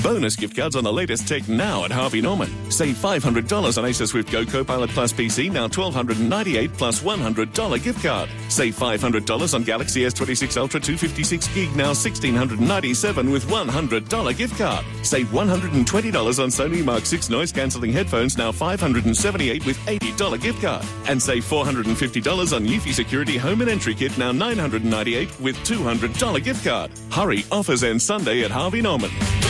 Bonus gift cards on the latest tech now at Harvey Norman. Save $500 on Acer Swift Go Copilot Plus PC, now $1,298 plus $100 gift card. Save $500 on Galaxy S26 Ultra 256 gig, now $1,697 with $100 gift card. Save $120 on Sony Mark 6 noise-cancelling headphones, now $578 with $80 gift card. And save $450 on Eufy Security Home and Entry Kit, now $998 with $200 gift card. Hurry, offers end Sunday at Harvey Norman.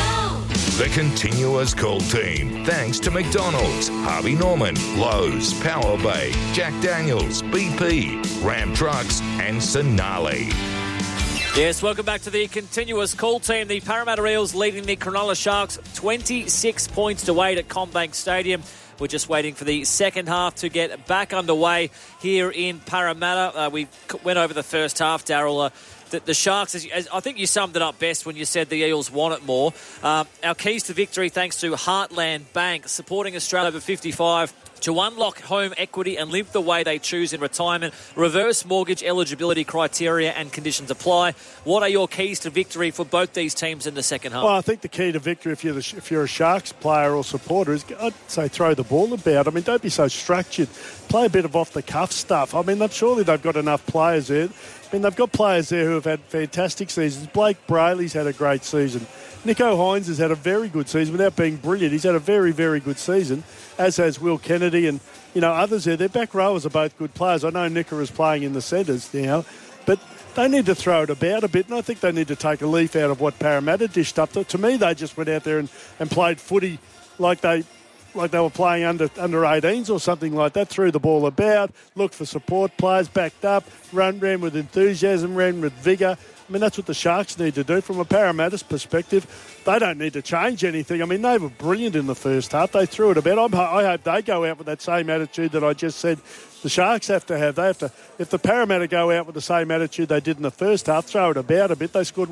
The Continuous Call team, thanks to McDonald's, Harvey Norman, Lowe's, Power Bay, Jack Daniels, BP, Ram Trucks and Sonali. Yes, welcome back to the Continuous Call team. The Parramatta Eels leading the Cronulla Sharks 26 points to 8 at CommBank Stadium. We're just waiting for the second half to get back underway here in Parramatta. We went over the first half, Daryl. The Sharks, as I think you summed it up best when you said the Eels want it more. Our keys to victory, thanks to Heartland Bank, supporting Australia over 55 to unlock home equity and live the way they choose in retirement. Reverse mortgage eligibility criteria and conditions apply. What are your keys to victory for both these teams in the second half? Well, I think the key to victory, if you're a Sharks player or supporter, is I'd say throw the ball about. I mean, don't be so structured. Play a bit of off-the-cuff stuff. I mean, surely they've got enough players there. I mean, they've got players there who have had fantastic seasons. Blake Brayley's had a great season. Nico Hines has had a very good season without being brilliant. He's had a very, very good season, as has Will Kennedy and, others there. Their back rowers are both good players. I know Nico is playing in the centres now, but they need to throw it about a bit, and I think they need to take a leaf out of what Parramatta dished up. To me, they just went out there and played footy like they were playing under 18s or something like that, threw the ball about, looked for support players, backed up, ran with enthusiasm, ran with vigour. I mean, that's what the Sharks need to do. From a Parramatta's perspective, they don't need to change anything. I mean, they were brilliant in the first half. They threw it about. I hope they go out with that same attitude that I just said the Sharks have to have. They have to. If the Parramatta go out with the same attitude they did in the first half, throw it about a bit. They scored,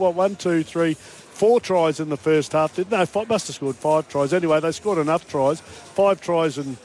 4 tries in the first half, didn't they? Must have scored 5 tries. Anyway, they scored enough tries. 4 tries and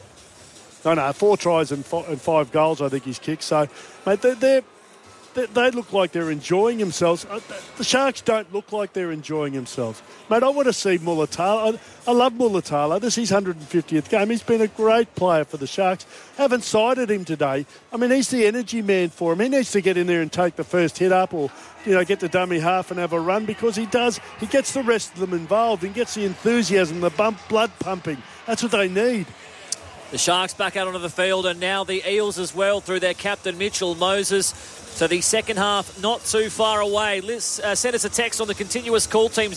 5 goals, I think he's kicked. So, mate, they look like they're enjoying themselves. The Sharks don't look like they're enjoying themselves. Mate, I want to see Mulatalo. I love Mulatalo. This is his 150th game. He's been a great player for the Sharks. Haven't cited him today. I mean, he's the energy man for him. He needs to get in there and take the first hit up or, get the dummy half and have a run, because he does. He gets the rest of them involved and gets the enthusiasm, the blood pumping. That's what they need. The Sharks back out onto the field, and now the Eels as well through their captain Mitchell Moses. So the second half not too far away. Send us a text on the Continuous Call team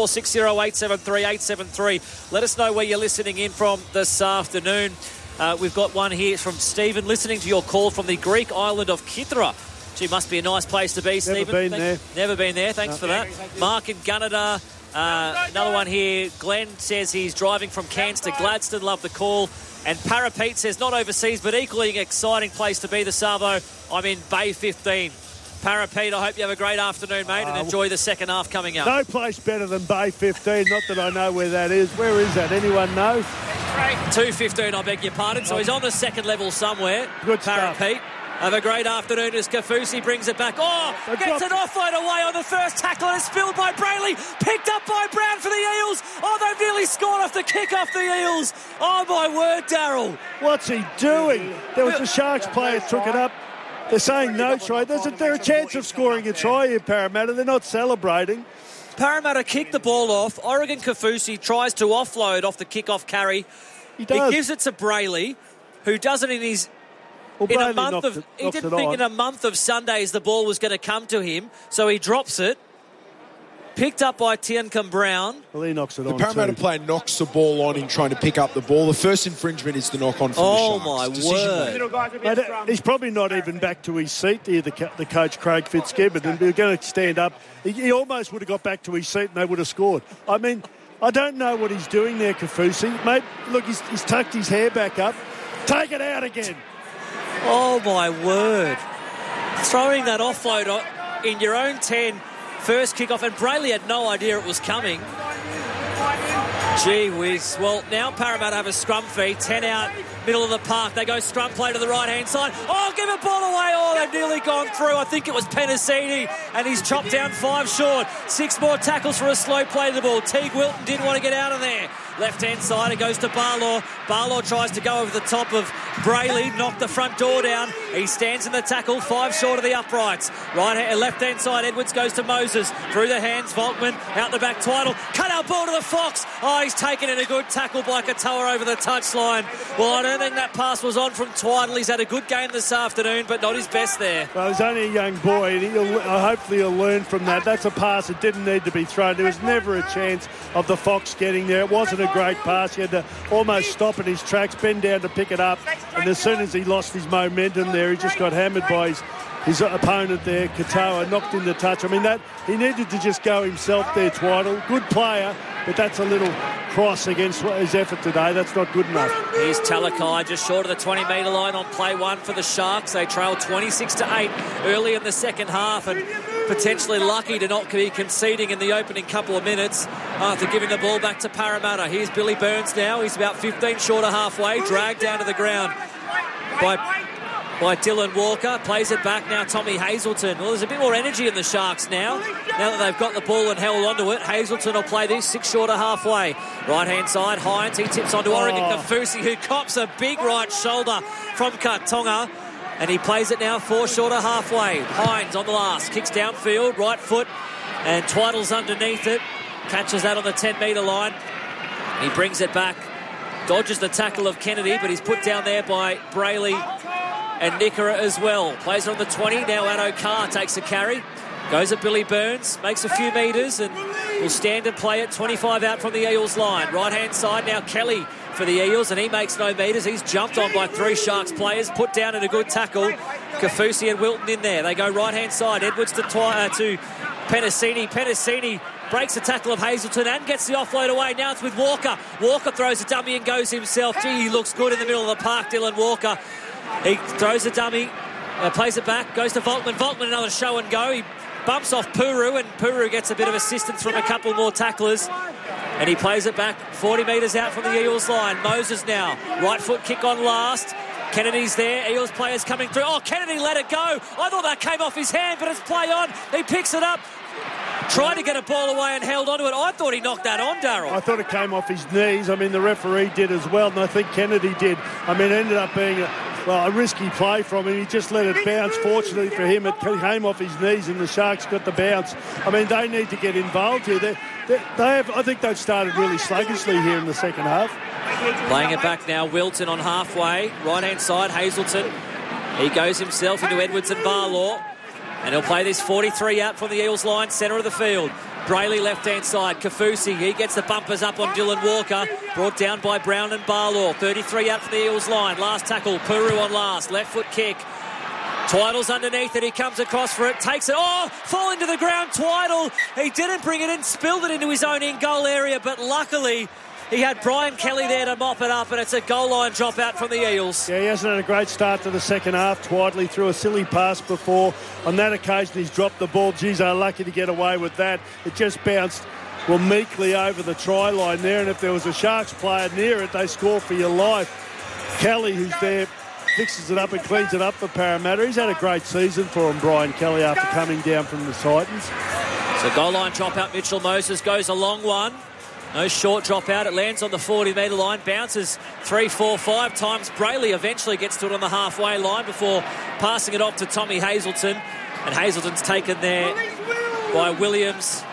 0460873873. Let us know where you're listening in from this afternoon. We've got one here from Stephen, listening to your call from the Greek island of Kythera. Gee, must be a nice place to be, Stephen. Never been there. Thanks for that. Mark in Gunnedah. Another one here. Glenn says he's driving from Cairns to Gladstone. Love the call. And Parapete says, not overseas, but equally an exciting place to be, the Savo. I'm in Bay 15. Parapete, I hope you have a great afternoon, mate, and enjoy the second half coming up. No place better than Bay 15. Not that I know where that is. Where is that? Anyone know? 215, I beg your pardon. So he's on the second level somewhere. Good Parapete. stuff. Have a great afternoon as Kafusi brings it back. Gets an offload away on the first tackle, and it's spilled by Brayley. Picked up by Brown for the Eels. They've nearly scored off the kick off the Eels. Oh, my word, Daryl. What's he doing? There was a Sharks player took it up. They're saying no try. There's a chance of scoring a try here, Parramatta. They're not celebrating. Parramatta kicked the ball off. Oregon Kafusi tries to offload off the kick-off carry. He does. He gives it to Brayley, who does it in his... He didn't think in a month of Sundays the ball was going to come to him, so he drops it. Picked up by Tiancum Brown. Well, he knocks it on. The Parramatta player knocks the ball on in trying to pick up the ball. The first infringement is the knock-on from the Sharks. Oh, my word. Mate, he's probably not even back to his seat here, the coach, Craig Fitzgibbon, and they're going to stand up. He almost would have got back to his seat and they would have scored. I mean, I don't know what he's doing there, Kafusi. Mate, look, he's tucked his hair back up. Take it out again. Oh, my word. Throwing that offload in your own 10, first kick-off, and Brayley had no idea it was coming. Gee whiz. Well, now Parramatta have a scrum fee, 10 out, middle of the park. They go scrum play to the right-hand side. Give a ball away. They've nearly gone through. I think it was Penasini. and he's chopped down 5 short. 6 more tackles for a slow play to the ball. Teague Wilton didn't want to get out of there. Left-hand side, it goes to Barlaw. Barlaw tries to go over the top of Brayley, knocked the front door down. He stands in the tackle, 5 short of the uprights. Left-hand side, Edwards goes to Moses. Through the hands, Volkman, out the back, Twiddle. Cut out ball to the Fox. Oh, he's taken in a good tackle by Katoa over the touchline. Well, I don't think that pass was on from Twiddle. He's had a good game this afternoon, but not his best there. Well, he's only a young boy, and hopefully he'll learn from that. That's a pass that didn't need to be thrown. There was never a chance of the Fox getting there. It wasn't a great pass. He had to almost stop in his tracks, bend down to pick it up, and as soon as he lost his momentum there, he just got hammered by his opponent there, Katoa, knocked in the touch. I mean, that he needed to just go himself there, Twiddle. Good player, but that's a little cross against his effort today. That's not good enough. Here's Talakai just short of the 20-metre line on play 1 for the Sharks. They trail 26-8 early in the second half and potentially lucky to not be conceding in the opening couple of minutes after giving the ball back to Parramatta. Here's Billy Burns now. He's about 15 short of halfway, dragged down to the ground by Dylan Walker. Plays it back now, Tommy Hazelton. Well, there's a bit more energy in the Sharks now that they've got the ball and held onto it. Hazelton will play this 6 short of halfway. Right-hand side, Hines, he tips onto Oregon Kafusi, who cops a big right shoulder from Katonga. And he plays it now 4 short of halfway. Hines on the last, kicks downfield, right foot, and Twiddle's underneath it. Catches that on the 10-metre line. He brings it back, dodges the tackle of Kennedy, but he's put down there by Brayley and Nickera as well. Plays it on the 20, now Addo Carr takes a carry. Goes at Billy Burns, makes a few metres and will stand and play it 25 out from the Eels line. Right-hand side now Kelly for the Eels, and he makes no metres. He's jumped on by 3 Sharks players, put down in a good tackle. Kafusi and Wilton in there. They go right-hand side. Edwards to Penasini. Penasini breaks the tackle of Hazelton and gets the offload away. Now it's with Walker. Walker throws a dummy and goes himself. Gee, he looks good in the middle of the park, Dylan Walker. He throws a dummy, plays it back, goes to Volkman. Volkman, another show and go. He bumps off Puru, and Puru gets a bit of assistance from a couple more tacklers. And he plays it back 40 metres out from the Eels line. Moses now, right foot kick on last. Kennedy's there, Eels players coming through. Oh, Kennedy let it go. I thought that came off his hand, but it's play on. He picks it up. Tried to get a ball away and held onto it. I thought he knocked that on, Darryl. I thought it came off his knees. I mean, the referee did as well, and I think Kennedy did. I mean, it ended up being a risky play from him. He just let it bounce. Fortunately for him, it came off his knees, and the Sharks got the bounce. I mean, they need to get involved here. I think they've started really sluggishly here in the second half. Playing it back now, Wilton on halfway. Right-hand side, Hazelton. He goes himself into Edwards and Barlaw. And he'll play this 43 out from the Eels line, centre of the field. Brayley left-hand side, Kafusi, he gets the bumpers up on Dylan Walker, brought down by Brown and Barlaw. 33 out from the Eels line, last tackle, Puru on last, left foot kick. Twiddle's underneath it, he comes across for it, takes it, falling to the ground, Twiddle. He didn't bring it in, spilled it into his own in-goal area, but luckily he had Brian Kelly there to mop it up, and it's a goal line drop out from the Eels. Yeah, he hasn't had a great start to the second half. Twiddle, he threw a silly pass before. On that occasion, he's dropped the ball. Geez, they're lucky to get away with that. It just bounced meekly over the try line there, and if there was a Sharks player near it, they score for your life. Kelly, who's there, fixes it up and cleans it up for Parramatta. He's had a great season for him, Brian Kelly, after coming down from the Titans. So goal line drop out, Mitchell Moses goes a long one. No short drop out. It lands on the 40-metre line. Bounces 3, 4, 5 times. Brayley eventually gets to it on the halfway line before passing it off to Tommy Hazelton. And Hazelton's taken there by Williams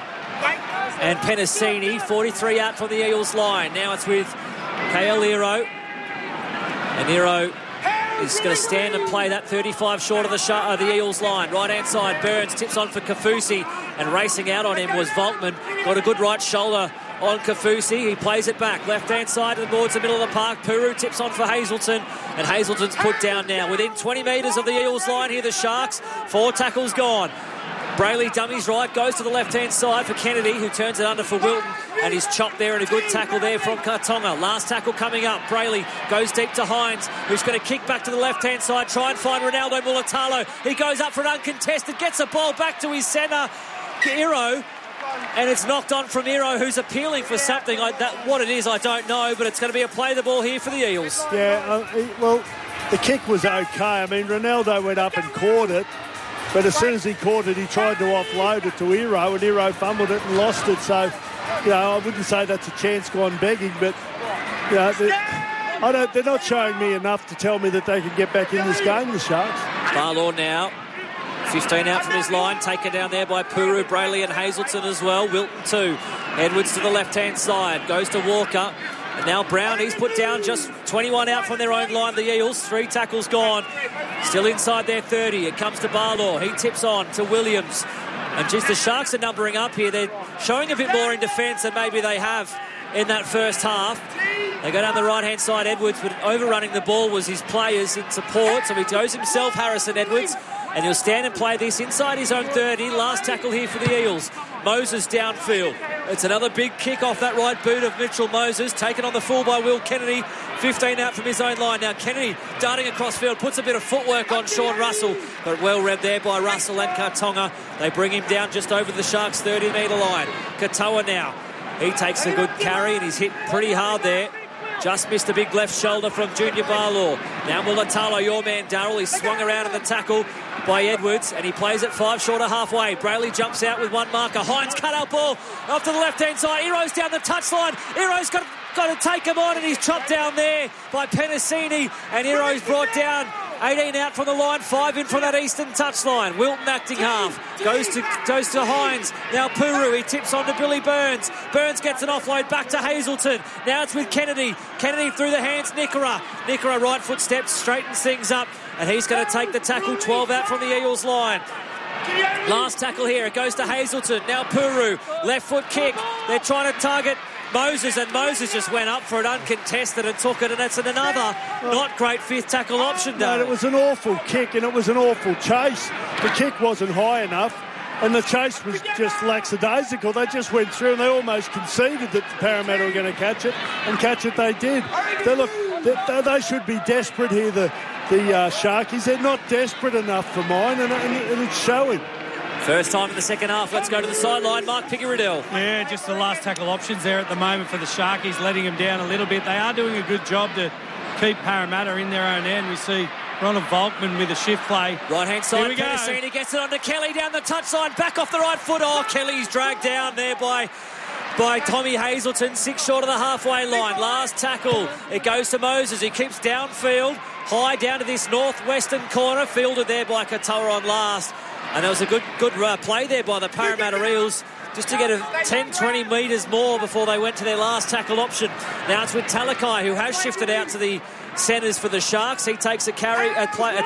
and Penasini. 43 out from the Eels line. Now it's with Kale Ero. And Ero is going to stand and play that 35 short of the Eels line. Right-hand side, Burns tips on for Kafusi. And racing out on him was Volkman. Got a good right shoulder on Kafusi. He plays it back. Left-hand side towards the middle of the park. Puru tips on for Hazelton. And Hazelton's put down now. Within 20 metres of the Eels line here, the Sharks. 4 tackles gone. Brayley dummies right, goes to the left-hand side for Kennedy, who turns it under for Wilton, and he's chopped there, and a good tackle there from Katonga. Last tackle coming up. Brayley goes deep to Hines, who's going to kick back to the left-hand side, try and find Ronaldo Mulatalo. He goes up for an uncontested, gets the ball back to his centre, Ero, and it's knocked on from Ero, who's appealing for something. What it is, I don't know, but it's going to be a play the ball here for the Eels. Yeah, well, the kick was okay. I mean, Ronaldo went up and caught it. But as soon as he caught it, he tried to offload it to Hero, and Hero fumbled it and lost it. So, I wouldn't say that's a chance gone begging, but, they're not showing me enough to tell me that they can get back in this game, the Sharks. Barlaw now. 15 out from his line, taken down there by Puru, Brayley and Hazelton as well. Wilton too. Edwards to the left-hand side, goes to Walker. And now Brown, he's put down just 21 out from their own line, the Eels. 3 tackles gone. Still inside their 30. It comes to Barlaw. He tips on to Williams. And just the Sharks are numbering up here. They're showing a bit more in defence than maybe they have in that first half. They go down the right-hand side, Edwards, but overrunning the ball was his players in support. So he goes himself, Harrison Edwards. And he'll stand and play this inside his own 30. Last tackle here for the Eels. Moses downfield. It's another big kick off that right boot of Mitchell Moses. Taken on the full by Will Kennedy. 15 out from his own line. Now Kennedy darting across field. Puts a bit of footwork on Sean Russell. But well read there by Russell and Kartonga. They bring him down just over the Sharks' 30-metre line. Katoa now. He takes a good carry and he's hit pretty hard there. Just missed a big left shoulder from Junior Barlaw. Now Mulatalo, your man Darryl. He's swung around in the tackle by Edwards and he plays it 5 short of halfway. Brayley jumps out with one marker. Hines cut out ball off to the left-hand side. Heroes down the touchline. Heroes got to take him on and he's chopped down there by Penasini. And Heroes brought down 18 out from the line, 5 in from that eastern touchline. Wilton acting half. Goes to Hines. Now Puru. He tips on to Billy Burns. Burns gets an offload back to Hazelton. Now it's with Kennedy. Kennedy through the hands. Nickera. Nickera right foot steps, straightens things up. And he's going to take the tackle. 12 out from the Eagles line. Last tackle here. It goes to Hazelton. Now Puru. Left foot kick. They're trying to target Moses, and Moses just went up for it uncontested and took it, and that's another not great 5th tackle option, though. No, it was an awful kick and it was an awful chase. The kick wasn't high enough and the chase was just lackadaisical. They just went through and they almost conceded that the Parramatta were going to catch it, and catch it they did. They should be desperate here, the Sharkies. They're not desperate enough for mine, and it's showing. First time in the second half. Let's go to the sideline. Mark Pickeriddell. Yeah, just the last tackle options there at the moment for the Sharkies, letting them down a little bit. They are doing a good job to keep Parramatta in their own end. We see Ronald Volkman with a shift play. Right-hand side, Penasini gets it on to Kelly down the touchline. Back off the right foot. Oh, Kelly's dragged down there by Tommy Hazelton. 6 short of the halfway line. Last tackle. It goes to Moses. He keeps downfield. High down to this northwestern corner. Fielded there by Katoa on last. And there was a good play there by the Parramatta Eels just to get 10-20 metres more before they went to their last tackle option. Now it's with Talakai, who has shifted out to the centres for the Sharks. He takes a carry on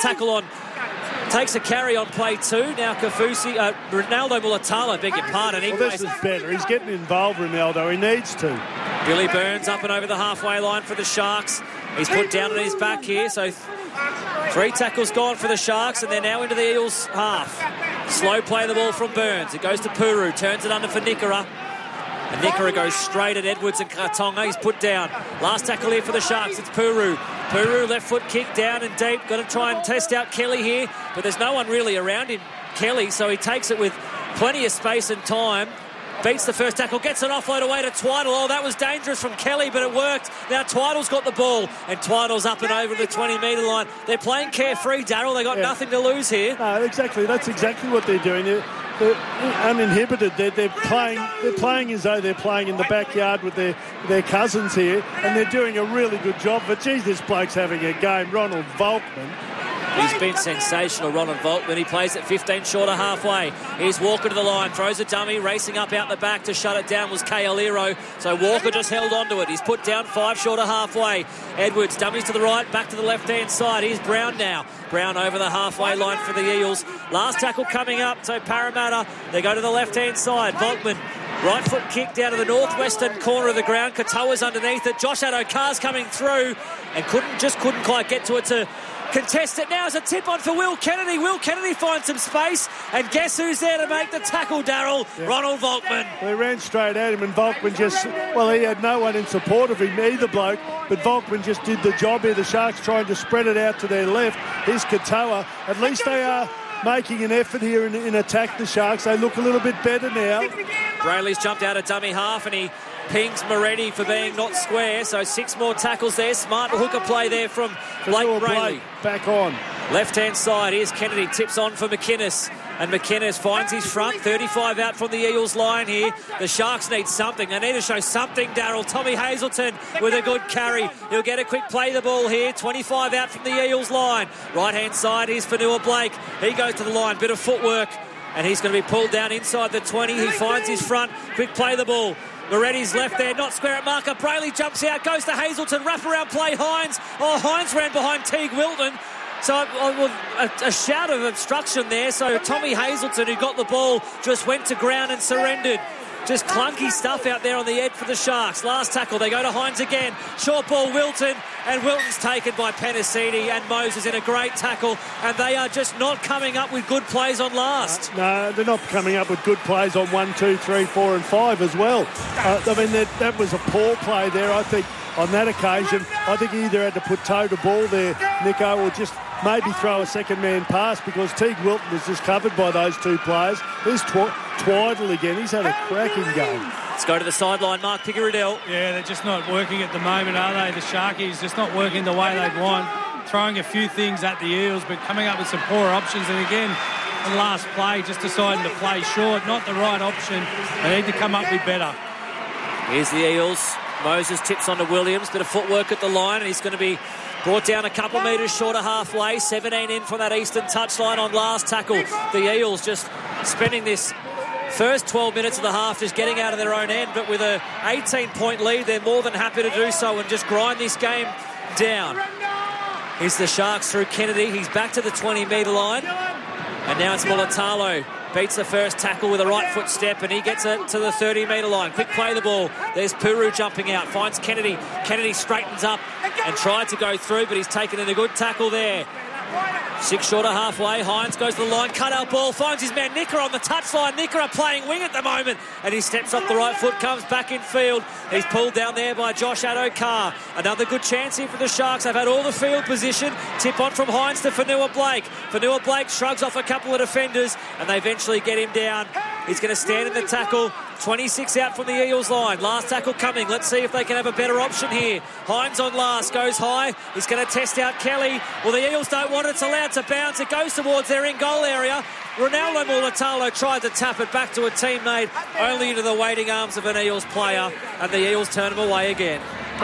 play 2. Now Kafusi, Ronaldo Mulatalo, beg your pardon. This is better. He's getting involved, Ronaldo. He needs to. Billy Burns up and over the halfway line for the Sharks. He's put down on his back here, so 3 tackles gone for the Sharks, and they're now into the Eels' half. Slow play the ball from Burns. It goes to Puru. Turns it under for Nickera. And Nickera goes straight at Edwards and Kartonga. He's put down. Last tackle here for the Sharks. It's Puru. Puru, left foot kick down and deep. Got to try and test out Kelly here, but there's no one really around him, Kelly, so he takes it with plenty of space and time. Beats the first tackle, gets an offload away to Twiddle. Oh, that was dangerous from Kelly, but it worked. Now Twiddle's got the ball, and Twiddle's up and over the 20-metre line. They're playing carefree, Darryl. They got nothing to lose here. No, exactly. That's exactly what they're doing. They're uninhibited. They're playing as though they're playing in the backyard with their cousins here, and they're doing a really good job. But geez, this bloke's having a game. Ronald Volkman. He's been sensational, Ronald Volkman. He plays at 15 short of halfway. Here's Walker to the line, throws a dummy, racing up out the back to shut it down was KL Hero. So Walker just held on to it. He's put down 5 short of halfway. Edwards, dummies to the right, back to the left-hand side. Here's Brown now. Brown over the halfway line for the Eels. Last tackle coming up, so Parramatta, they go to the left-hand side. Volkman, right foot kick down to the northwestern corner of the ground. Katoa's underneath it. Josh Addo-Carr's coming through and couldn't quite get to it to contest it. Now is a tip on for Will Kennedy. Will Kennedy finds some space, and guess who's there to make the tackle, Darryl? Yeah. Ronald Volkman. They ran straight at him, and Volkman he had no one in support of him either, bloke, but Volkman just did the job here. The Sharks trying to spread it out to their left. Here's Katoa. At least they are making an effort here in attack, the Sharks. They look a little bit better now. Brayley's jumped out of dummy half, and he pings Moretti for being not square, so 6 more tackles there. Smart hooker play there from Blake Brayley. Back on. Left-hand side, here's Kennedy, tips on for McInnes. And McInnes finds his front, 35 out from the Eels line here. The Sharks need something. They need to show something, Daryl. Tommy Hazelton with a good carry. He'll get a quick play the ball here. 25 out from the Eels line. Right-hand side, here's Fanua Blake. He goes to the line, bit of footwork. And he's going to be pulled down inside the 20. He finds his front, quick play the ball. Moretti's left there, not square at marker. Brayley jumps out, goes to Hazelton. Wrap-around play, Hines. Oh, Hines ran behind Teague Wilton. So a shout of obstruction there. So Tommy Hazelton, who got the ball, just went to ground and surrendered. Just clunky stuff out there on the edge for the Sharks. Last tackle, they go to Hines again. Short ball, Wilton, and Wilton's taken by Penasini and Moses in a great tackle, and they are just not coming up with good plays on last. No, they're not coming up with good plays on 1, 2, 3, 4 and 5 as well. I mean, that was a poor play there, I think, on that occasion. I think he either had to put toe to ball there, Nico, or just maybe throw a second-man pass, because Teague Wilton was just covered by those two players. Here's Twiddle again. He's had a cracking game. Let's go to the sideline, Mark Picaridell. Yeah, they're just not working at the moment, are they? The Sharkies just not working the way they'd want. Throwing a few things at the Eels, but coming up with some poor options. And again, the last play, just deciding to play short. Not the right option. They need to come up with better. Here's the Eels. Moses tips onto Williams. Bit of footwork at the line, and he's going to be brought down a couple metres short of halfway. 17 in from that eastern touchline on last tackle. The Eels just spending this first 12 minutes of the half just getting out of their own end, but with a 18-point lead, they're more than happy to do so and just grind this game down. Here's the Sharks through Kennedy. He's back to the 20-metre line, and now it's Mulatalo. Beats the first tackle with a right foot step, and he gets it to the 30-metre line. Quick play the ball. There's Puru jumping out. Finds Kennedy. Kennedy straightens up and tried to go through, but he's taken in a good tackle there. 6 short of halfway. Hines goes to the line. Cut out ball. Finds his man Nickera on the touchline. Nickera playing wing at the moment, and he steps off the right foot, comes back in field. He's pulled down there by Josh Addo-Carr. Another good chance here for the Sharks. They've had all the field position. Tip on from Hines to Fanua Blake. Fanua Blake shrugs off a couple of defenders, and they eventually get him down. He's going to stand in the tackle. 26 out from the Eels line. Last tackle coming. Let's see if they can have a better option here. Hines on last. Goes high. He's going to test out Kelly. Well, the Eels don't want it. It's allowed to bounce. It goes towards their in-goal area. Ronaldo Mulatalo tried to tap it back to a teammate, only into the waiting arms of an Eels player, and the Eels turn him away again.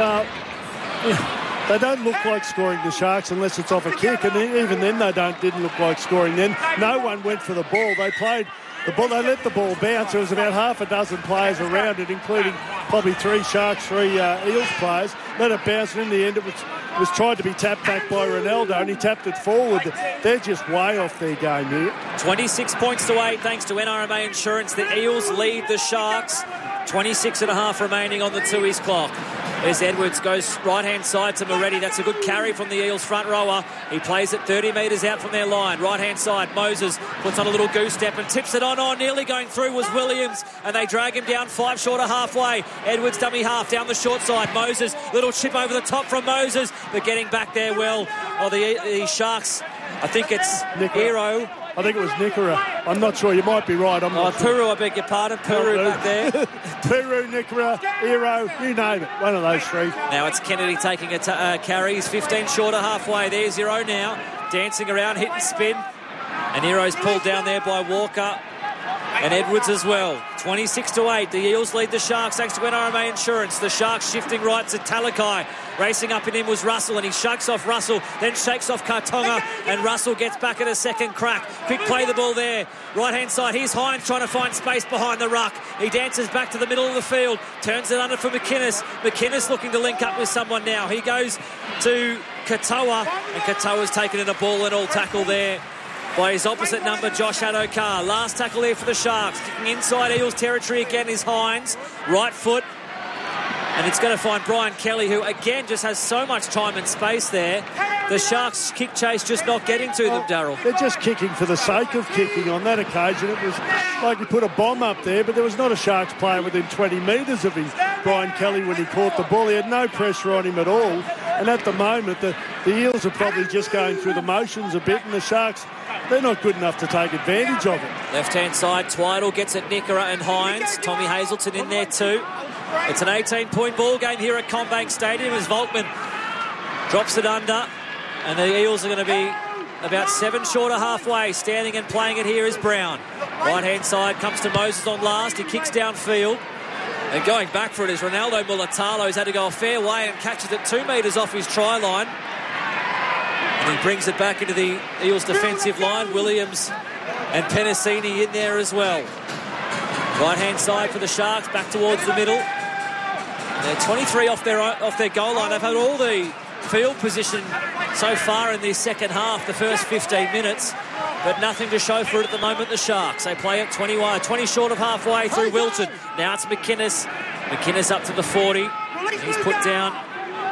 They don't look like scoring, the Sharks, unless it's off a kick, and even then they didn't look like scoring then. No one went for the ball. They played the ball. They let the ball bounce. There was about half a dozen players around it, including probably 3 Sharks, 3 Eels players. Let it bounce, and in the end it was tried to be tapped back by Ronaldo, and he tapped it forward. They're just way off their game here. 26 points to 8 thanks to NRMA Insurance. The Eels lead the Sharks. 26 and a half remaining on the 2-East clock. There's Edwards, goes right-hand side to Moretti. That's a good carry from the Eels front rower. He plays it 30 metres out from their line. Right-hand side, Moses puts on a little goose step and tips it on. Nearly going through was Williams, and they drag him down 5 short of halfway. Edwards dummy half down the short side. Moses, little chip over the top from Moses, but getting back there well. The Sharks, I think it's Hero. I think it was Nickera. I'm not sure. You might be right. I'm not sure. Puru, I beg your pardon. Puru back there. Puru, Nickera, Hero, you name it. One of those 3. Now it's Kennedy taking a carry. He's 15 short of halfway. There's Hero now. Dancing around, hit and spin. And Hero's pulled down there by Walker. And Edwards as well. 26 to 8. The Eels lead the Sharks thanks to NRMA Insurance. The Sharks shifting right to Talakai. Racing up in him was Russell, and he shakes off Russell, then shakes off Kartonga, and Russell gets back at a second crack. Quick play the ball there. Right-hand side, here's Hines trying to find space behind the ruck. He dances back to the middle of the field, turns it under for McInnes. McInnes looking to link up with someone now. He goes to Katoa, and Katoa's taken in a ball and all tackle there by his opposite number, Josh Addo-Carr. Last tackle here for the Sharks. Kicking inside Eels territory again is Hines. Right foot. And it's going to find Brian Kelly, who again just has so much time and space there. The Sharks kick chase just not getting to them, Daryl. They're just kicking for the sake of kicking. On that occasion, it was like he put a bomb up there, but there was not a Sharks player within 20 metres of him, Brian Kelly, when he caught the ball. He had no pressure on him at all. And at the moment, the Eels are probably just going through the motions a bit, and the Sharks, they're not good enough to take advantage of it. Left-hand side, Twiddle gets at Nickera and Hines. Tommy Hazelton in there too. It's an 18-point ball game here at CommBank Stadium as Volkman drops it under, and the Eels are going to be about 7 short of halfway. Standing and playing it here is Brown. Right-hand side comes to Moses on last. He kicks downfield. And going back for it is Ronaldo Mulatalo. He's had to go a fair way and catches it 2 metres off his try line. And he brings it back into the Eels defensive line. Williams and Penasini in there as well. Right-hand side for the Sharks, back towards the middle. They're 23 off their goal line. They've had all the field position so far in the second half, the first 15 minutes, but nothing to show for it at the moment, the Sharks. They play it 20 short of halfway through Wilton. Now it's McInnes. McInnes up to the 40. He's put down.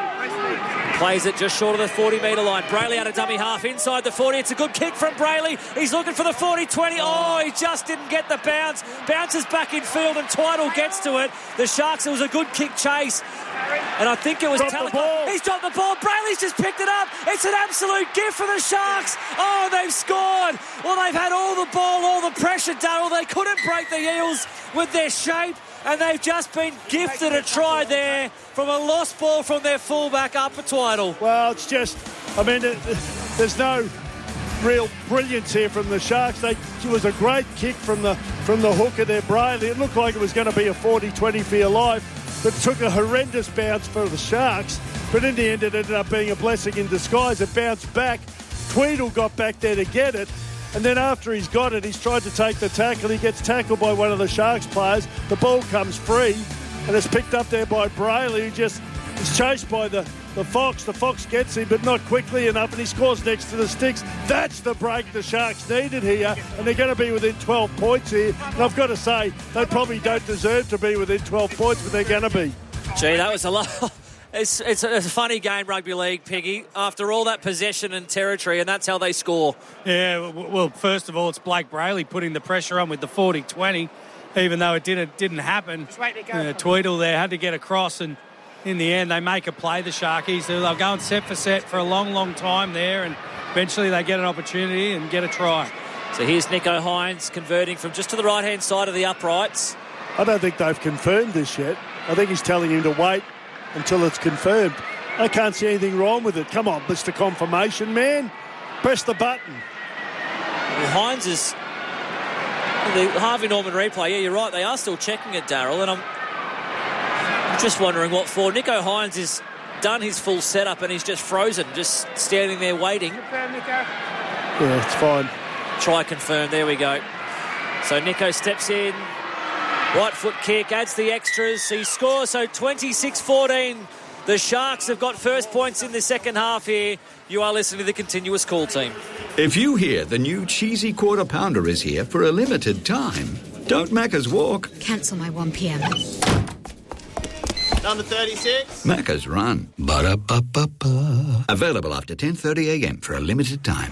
Plays it just short of the 40-metre line. Brayley out of dummy half inside the 40. It's a good kick from Brayley. He's looking for the 40-20. Oh, he just didn't get the bounce. Bounces back in field and Twiddle gets to it. The Sharks, it was a good kick chase. And I think it was Talakai. He's dropped the ball. Brayley's just picked it up. It's an absolute gift for the Sharks. Oh, they've scored. Well, they've had all the ball, all the pressure, Darryl. They couldn't break the Eels with their shape. And they've just been gifted a try there from a lost ball from their fullback, Upper Twiddle. Well, it's just, I mean, there's no real brilliance here from the Sharks. It was a great kick from the hooker there, Brayley. It looked like it was going to be a 40-20 for your life, but it took a horrendous bounce for the Sharks. But in the end, it ended up being a blessing in disguise. It bounced back. Tweedle got back there to get it. And then after he's got it, he's tried to take the tackle. He gets tackled by one of the Sharks players. The ball comes free, and it's picked up there by Brayley, who just is chased by the Fox. The Fox gets him, but not quickly enough, and he scores next to the sticks. That's the break the Sharks needed here, and they're going to be within 12 points here. And I've got to say, they probably don't deserve to be within 12 points, but they're going to be. Gee, that was a lot. It's a funny game, rugby league, Piggy, after all that possession and territory, and that's how they score. Yeah, well, first of all, it's Blake Brayley putting the pressure on with the 40-20, even though it didn't happen. Tweedle there had to get across, and in the end, they make a play, the Sharkies. They'll go and set for set for a long, long time there, and eventually they get an opportunity and get a try. So here's Nico Hines converting from just to the right-hand side of the uprights. I don't think they've confirmed this yet. I think he's telling him to wait until it's confirmed. I can't see anything wrong with it. Come on, Mr. Confirmation Man. Press the button. Well, Hines is... The Harvey Norman replay, yeah, you're right. They are still checking it, Darryl, and I'm just wondering what for. Nico Hines has done his full setup and he's just frozen, just standing there waiting. Yeah, it's fine. Try confirmed. There we go. So Nico steps in. Right foot kick, adds the extras. He scores, so 26-14. The Sharks have got first points in the second half here. You are listening to the Continuous Call Team. If you hear the new cheesy quarter pounder is here for a limited time, don't Macca's walk. Cancel my 1 p.m. Number 36. Macca's run. Ba-da-ba-ba-ba. Available after 10:30 a.m. for a limited time.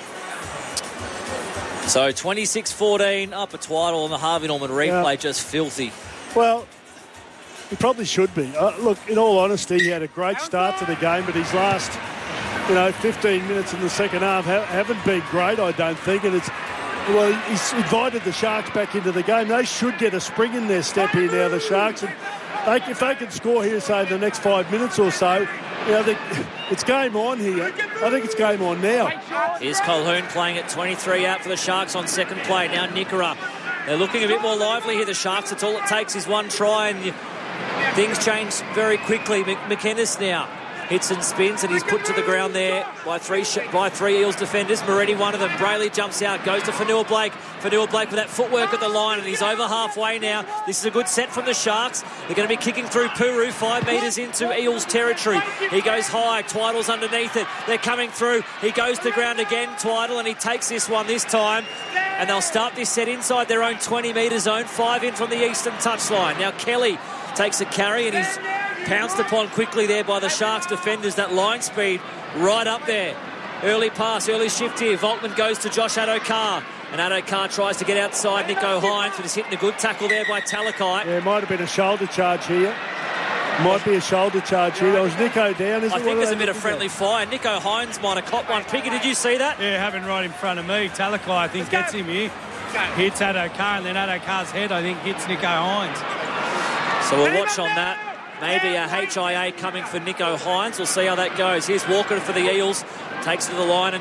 So 26-14, Upper Twiddle on the Harvey Norman replay, just filthy. Well, he probably should be. Look, in all honesty, he had a great start to the game, but his last, 15 minutes in the second half haven't been great, I don't think. And he's invited the Sharks back into the game. They should get a spring in their step here now, the Sharks. And if they can score here, say, in the next 5 minutes or so, it's game on here. I think it's game on now. Here's Colquhoun playing at 23 out for the Sharks on second play. Now Nickera. They're looking a bit more lively here, the Sharks. That's all it takes is one try, and things change very quickly. McInnes now hits and spins, and he's put to the ground there by three Eels defenders. Moretti, one of them. Brayley jumps out, goes to Fanua Blake. Fanua Blake with that footwork at the line, and he's over halfway now. This is a good set from the Sharks. They're going to be kicking through Puru, 5 metres into Eels territory. He goes high, Twiddle's underneath it. They're coming through. He goes to ground again, Twiddle, and he takes this one this time. And they'll start this set inside their own 20-metre zone, 5 in from the eastern touchline. Now Kelly takes a carry, and he's pounced upon quickly there by the Sharks defenders. That line speed right up there. Early pass, early shift here. Volkman goes to Josh Addo-Carr, and Addo-Carr tries to get outside Nico Hines, but he's hitting a good tackle there by Talakai. Yeah, it might have been a shoulder charge here. Might be a shoulder charge here. That was Nico down. I think there's a bit of friendly fire. Nico Hines might have caught one. Piggy, did you see that? Yeah, having right in front of me. Talakai, I think, gets him here. Hits Addo-Carr, and then Addo-Carr's head, I think, hits Nico Hines. So we'll watch on that. Maybe a HIA coming for Nico Hines. We'll see how that goes. Here's Walker for the Eels. Takes it to the line and just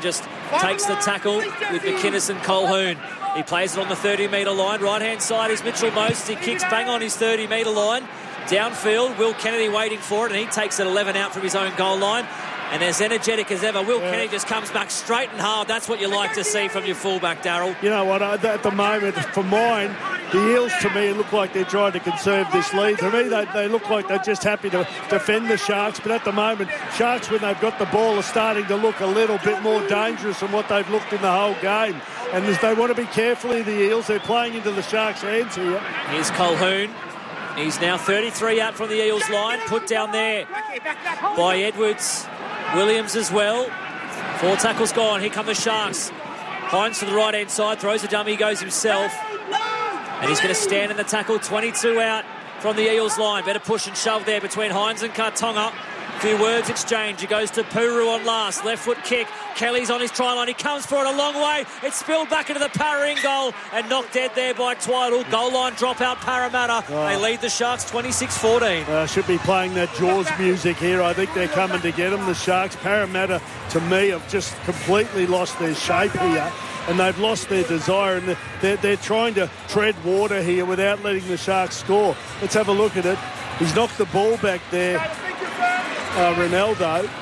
takes the tackle with McInnes and Colquhoun. He plays it on the 30-metre line. Right-hand side is Mitchell Moses. He kicks bang on his 30-metre line. Downfield, Will Kennedy waiting for it, and he takes it 11 out from his own goal line. And as energetic as ever, Will Kennedy just comes back straight and hard. That's what you like to see from your fullback, Darryl. You know what, at the moment, for mine, the Eels, to me, look like they're trying to conserve this lead. To me, they look like they're just happy to defend the Sharks. But at the moment, Sharks, when they've got the ball, are starting to look a little bit more dangerous than what they've looked in the whole game. And they want to be careful of the Eels. They're playing into the Sharks' hands here. Here's Colquhoun. He's now 33 out from the Eels line. Put down there by Edwards. Williams as well. 4 tackles gone. Here come the Sharks. Hines to the right-hand side. Throws a dummy. Goes himself. And he's going to stand in the tackle. 22 out from the Eels line. Better push and shove there between Hines and Kartonga. A few words exchange. He goes to Puru on last. Left foot kick. Kelly's on his try line. He comes for it a long way. It's spilled back into the Parra goal and knocked dead there by Twiddle. Goal line dropout Parramatta. They lead the Sharks 26-14. Should be playing that Jaws music here. I think they're coming to get them. The Sharks, Parramatta, to me, have just completely lost their shape here. And they've lost their desire, and they're trying to tread water here without letting the Sharks score. Let's have a look at it. He's knocked the ball back there, Ronaldo.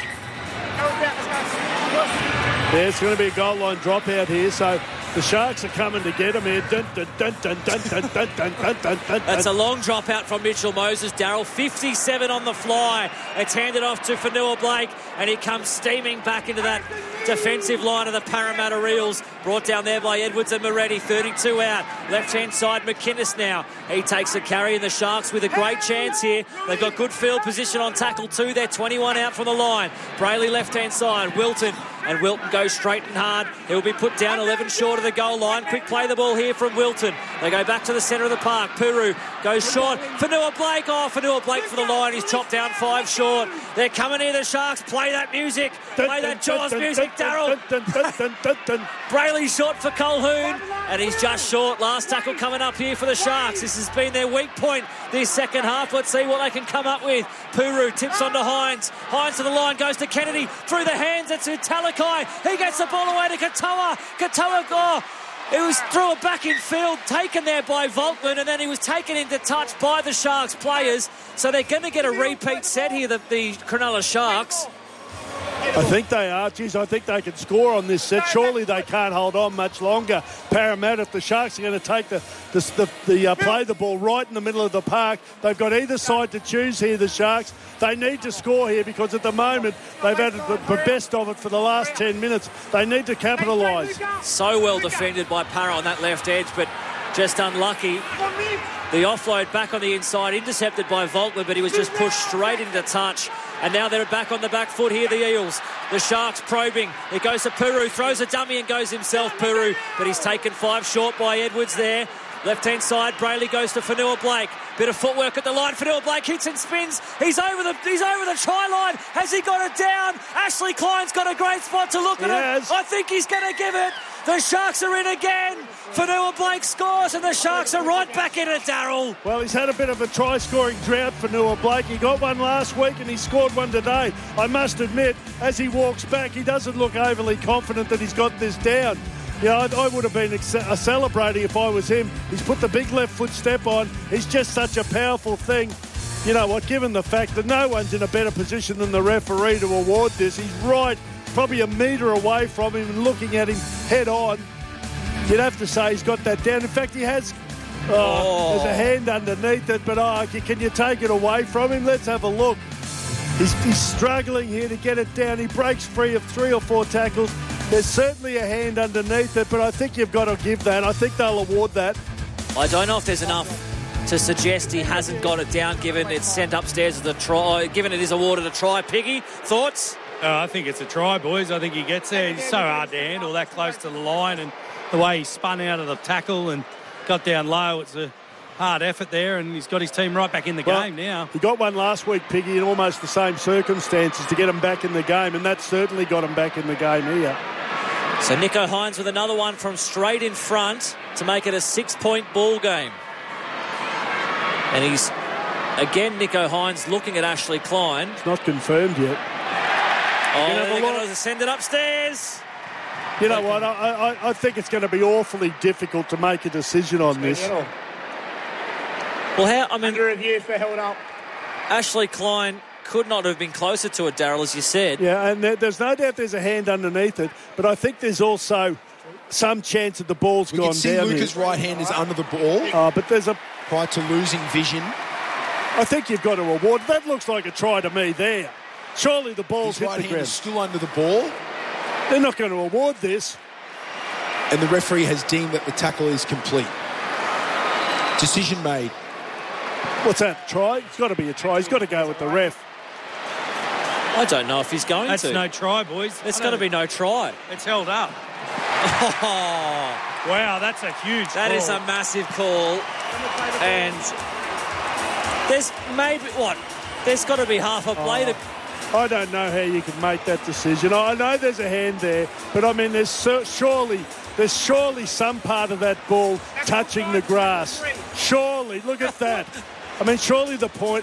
There's going to be a goal line dropout here, so the Sharks are coming to get him here. That's a long dropout from Mitchell Moses, Darryl. 57 on the fly. It's handed off to Fanua Blake, and he comes steaming back into that defensive line of the Parramatta Eels. Brought down there by Edwards and Moretti. 32 out. Left-hand side, McInnes now. He takes a carry, and the Sharks with a great chance here. They've got good field position on tackle 2. They're 21 out from the line. Brayley left-hand side. Wilton. And Wilton goes straight and hard. He'll be put down 11 short of the goal line. Quick play the ball here from Wilton. They go back to the centre of the park. Puru goes short. Fanua Blake. Fanua Blake for the line. He's chopped down 5 short. They're coming here, the Sharks. Play that music. Play that Jaws music, Darryl. Brayley short for Colquhoun. And he's just short. Last tackle coming up here for the Sharks. This has been their weak point this second half. Let's see what they can come up with. Puru tips onto Hines. Hines to the line. Goes to Kennedy. Through the hands. It's Talakai. He gets the ball away to Katoa. Katoa, it was through a back in field, taken there by Volkman, and then he was taken into touch by the Sharks players. So they're going to get a repeat set here, the Cronulla Sharks. I think they are. Geez, I think they can score on this set. Surely they can't hold on much longer. Parramatta, if the Sharks are going to take play the ball right in the middle of the park, they've got either side to choose here, the Sharks. They need to score here because at the moment they've had the best of it for the last 10 minutes. They need to capitalise. So well defended by Parra on that left edge, but just unlucky. The offload back on the inside, intercepted by Volkman, but he was just pushed straight into touch. And now they're back on the back foot here, the Eels. The Sharks probing. It goes to Puru, throws a dummy and goes himself, Puru. But he's taken 5 short by Edwards there. Left-hand side, Brayley goes to Fanua Blake. Bit of footwork at the line. Fanua Blake hits and spins. He's over the try line. Has he got it down? Ashley Klein's got a great spot to look at it. I think he's going to give it. The Sharks are in again. Fanua Blake scores and the Sharks are right back in it, Darryl. Well, he's had a bit of a try-scoring drought, Fanua Blake. He got one last week and he scored one today. I must admit, as he walks back, he doesn't look overly confident that he's got this down. Yeah, I would have been celebrating if I was him. He's put the big left foot step on. He's just such a powerful thing. You know what, given the fact that no one's in a better position than the referee to award this, he's right, probably a metre away from him and looking at him head on. You'd have to say he's got that down. In fact, he has. There's a hand underneath it, but can you take it away from him? Let's have a look. He's struggling here to get it down. He breaks free of 3 or 4 tackles. There's certainly a hand underneath it, but I think you've got to give that. I think they'll award that. I don't know if there's enough to suggest he hasn't got it down, given it's sent upstairs as a try, given it is awarded a try. Piggy, thoughts? I think it's a try, boys. I think he gets there. He's so hard to handle, that close to the line, and the way he spun out of the tackle and got down low, it's a hard effort there, and he's got his team right back in the game now. He got one last week, Piggy, in almost the same circumstances to get him back in the game, and that certainly got him back in the game here. So Nicho Hynes with another one from straight in front to make it a 6-point ball game. And he's, again, Nicho Hynes looking at Ashley Klein. It's not confirmed yet. They're going to send it upstairs. You know what? I think it's going to be awfully difficult to make a decision on this. Well, under review for held up. Ashley Klein could not have been closer to it, Daryl, as you said. Yeah, and there's no doubt there's a hand underneath it, but I think there's also some chance that the ball's gone down. You can see Luca's right hand is under the ball. But there's a... Prior to losing vision. I think you've got to award. That looks like a try to me there. Surely the ball's hit the ground. His right hand is still under the ball. They're not going to award this. And the referee has deemed that the tackle is complete. Decision made. What's that, try? It's got to be a try. He's got to go with the ref. I don't know if he's going That's to. no try, boys. It's got to be no try. It's held up. Oh, wow, that's a huge call. That is a massive call. And there's there's got to be half a play to... I don't know how you can make that decision. I know there's a hand there, but I mean, there's surely some part of that ball touching the grass. Surely, look at that. I mean, surely the point,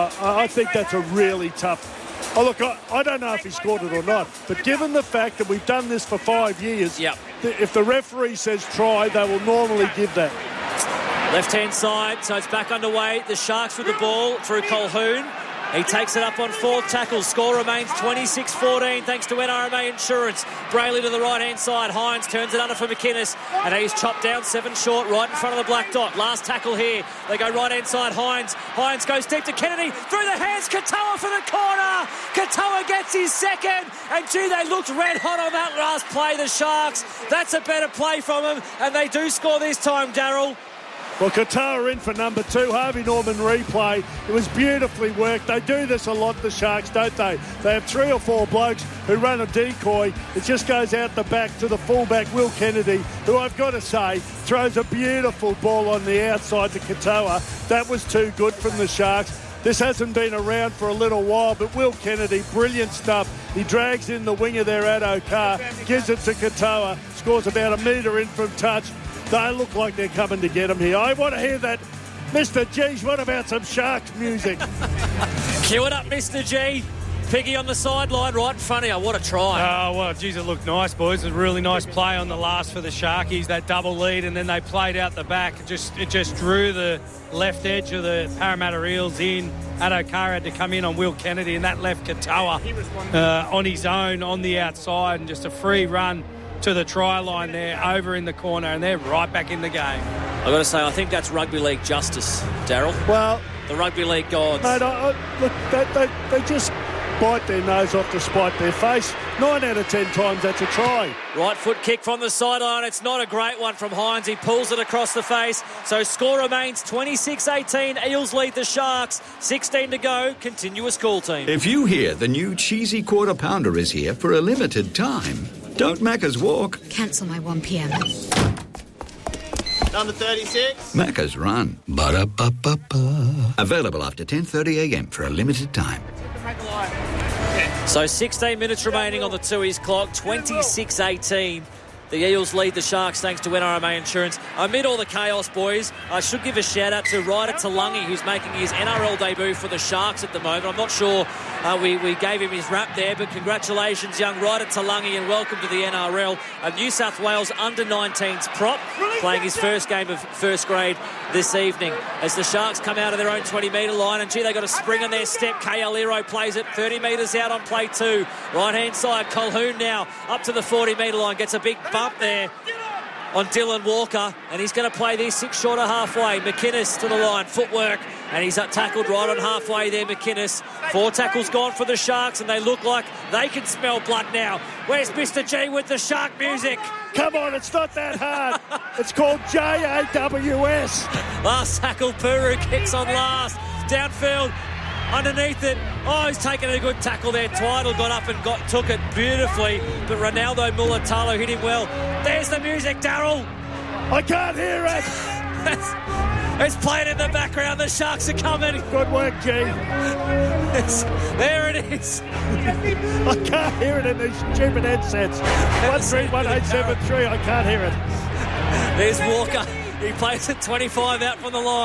I think that's a really tough... Oh, look, I don't know if he scored it or not, but given the fact that we've done this for 5 years, if the referee says try, they will normally give that. Left-hand side, so it's back underway. The Sharks with the ball through Colquhoun. He takes it up on fourth tackle. Score remains 26-14 thanks to NRMA Insurance. Brayley to the right-hand side. Hines turns it under for McInnes. And he's chopped down 7 short right in front of the black dot. Last tackle here. They go right-hand side. Hines goes deep to Kennedy. Through the hands. Katoa for the corner. Katoa gets his second. And, gee, they looked red hot on that last play, the Sharks. That's a better play from them. And they do score this time, Daryl. Well, Katoa in for number 2. Harvey Norman replay. It was beautifully worked. They do this a lot, the Sharks, don't they? They have 3 or 4 blokes who run a decoy. It just goes out the back to the fullback, Will Kennedy, who I've got to say throws a beautiful ball on the outside to Katoa. That was too good from the Sharks. This hasn't been around for a little while, but Will Kennedy, brilliant stuff. He drags in the winger there, Addo-Carr, gives it to Katoa, scores about a metre in from touch. They look like they're coming to get him here. I want to hear that. Mr. G's, what about some Sharks music? Cue it up, Mr. G. Piggy on the sideline right in front of you. What a try. Oh, well, geez, it looked nice, boys. It was a really nice play on the last for the Sharkies, that double lead, and then they played out the back. It just drew the left edge of the Parramatta Eels in. Addo-Carr had to come in on Will Kennedy, and that left Katoa on his own on the outside, and just a free run to the try line there, over in the corner, and they're right back in the game. I've got to say, I think that's rugby league justice, Daryl. Well, the rugby league gods. Mate, look, they just bite their nose off to spite their face. 9 out of 10 times, that's a try. Right foot kick from the sideline. It's not a great one from Hines. He pulls it across the face. So score remains 26-18. Eels lead the Sharks. 16 to go. Continuous call team. If you hear the new cheesy quarter pounder is here for a limited time, don't Macca's walk. Cancel my 1 p.m. Number 36. Macca's run. Ba-da-ba-ba-ba. Available after 10:30 a.m. for a limited time. So 16 minutes remaining on the Tooheys clock. 26-18. The Eels lead the Sharks thanks to NRMA Insurance. Amid all the chaos, boys, I should give a shout-out to Ryder Talangi, who's making his NRL debut for the Sharks at the moment. I'm not sure we gave him his rap there, but congratulations, young Ryder Talangi, and welcome to the NRL. A New South Wales under-19s prop, playing his first game of first grade this evening. As the Sharks come out of their own 20-metre line, and gee, they got a spring in their step. Kayalero plays it 30 metres out on play 2. Right-hand side, Colquhoun now up to the 40-metre line, gets a big bump there on Dylan Walker, and he's going to play this 6 short of halfway. McInnes to the line, footwork, and he's tackled right on halfway there, McInnes. 4 tackles gone for the Sharks, and they look like they can smell blood now. Where's Mr. G with the Shark music? Come on, it's not that hard. It's called JAWS. Last tackle, Puru kicks on last. Downfield, underneath it. Oh, he's taken a good tackle there. Twiddle got up and took it beautifully, but Ronaldo Mulatalo hit him well. There's the music, Daryl. I can't hear it. It's playing in the background. The Sharks are coming. Good work, G. There it is. I can't hear it in these stupid headsets. 131873. I can't hear it. There's Walker. He plays at 25 out from the line.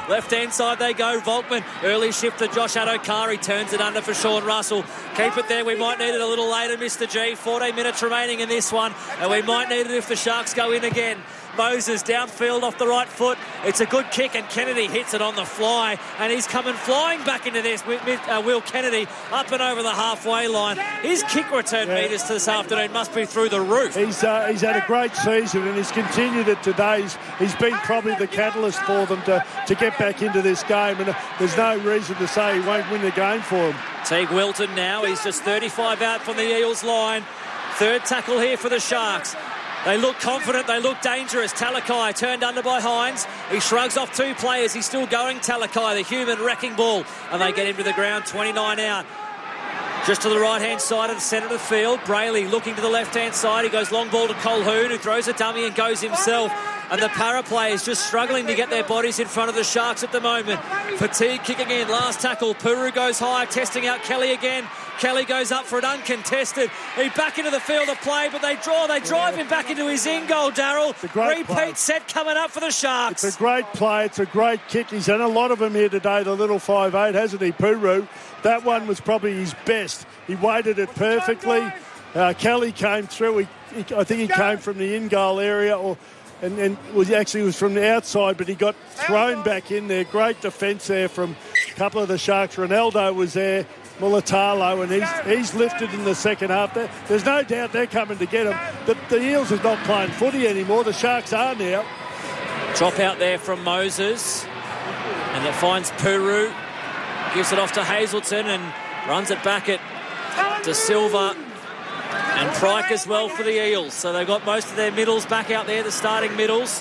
Left-hand side they go. Volkman, early shift to Josh Adokari, turns it under for Sean Russell. Keep it there. We might need it a little later, Mr. G. 14 minutes remaining in this one, and we might need it if the Sharks go in again. Moses downfield off the right foot. It's a good kick, and Kennedy hits it on the fly, and he's coming flying back into this. Will Kennedy up and over the halfway line. His kick return meters to this afternoon must be through the roof. He's had a great season, and he's continued it today. He's been probably the catalyst for them to get back into this game, and there's no reason to say he won't win the game for them. Teague Wilton now. He's just 35 out from the Eels line. Third tackle here for the Sharks. They look confident, they look dangerous. Talakai turned under by Hines. He shrugs off two players. He's still going, Talakai, the human wrecking ball. And they get him to the ground, 29 out. Just to the right-hand side of the centre of the field. Brayley looking to the left-hand side. He goes long ball to Colhoun, who throws a dummy and goes himself. And the para players just struggling to get their bodies in front of the Sharks at the moment. Fatigue kicking in. Last tackle. Puru goes high, testing out Kelly again. Kelly goes up for it uncontested. He back into the field of play, but they drive him back into his in-goal, Darryl. Repeat set coming up for the Sharks. It's a great play. It's a great kick. He's done a lot of them here today, the little 5'8", hasn't he, Puru? That one was probably his best. He weighted it perfectly. Kelly came through. I think he came from the in-goal area, and was from the outside, but he got thrown back in there. Great defence there from a couple of the Sharks. Ronaldo was there, Mulatalo, and he's lifted in the second half. There's no doubt they're coming to get him. The Eels is not playing footy anymore. The Sharks are now. Drop out there from Moses, and it finds Puru. Gives it off to Hazelton and runs it back at De Silva and Pryke as well for the Eels. So they've got most of their middles back out there, the starting middles.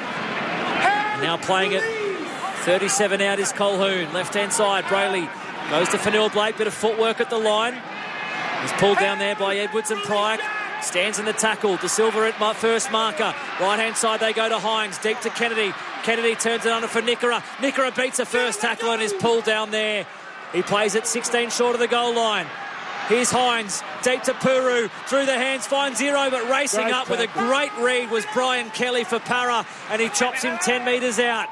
Now playing it. 37 out is Colhoun. Left-hand side, Brayley goes to Fanua Blake. Bit of footwork at the line. He's pulled down there by Edwards and Pryke. Stands in the tackle. De Silva at first marker. Right-hand side they go to Hines. Deep to Kennedy. Kennedy turns it under for Nickera. Nickera beats a first tackle and is pulled down there. He plays it 16 short of the goal line. Here's Hines, deep to Puru, through the hands, finds zero, but racing up with a great read was Brian Kelly for Para, and he chops him 10 metres out.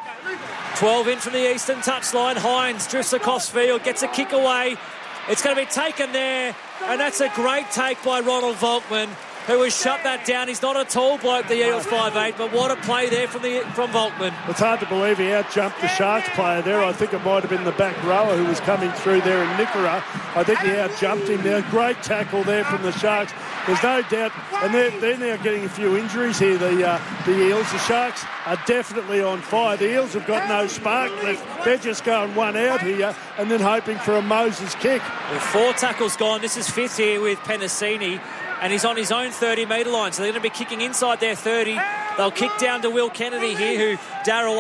12 in from the eastern touchline. Hines drifts across field, gets a kick away. It's going to be taken there, and that's a great take by Ronald Volkman, who has shut that down. He's not a tall bloke, the Eels 5'8", but what a play there from Volkman. It's hard to believe he out-jumped the Sharks player there. I think it might have been the back rower who was coming through there in Nickera. I think he out-jumped him there. Great tackle there from the Sharks. There's no doubt, and they're now getting a few injuries here, the Eels. The Sharks are definitely on fire. The Eels have got no spark left. They're just going one out here and then hoping for a Moses kick. With 4 tackles gone, this is 5th here with Penasini. And he's on his own 30-metre line, so they're going to be kicking inside their 30. They'll kick down to Will Kennedy here, who, Darryl,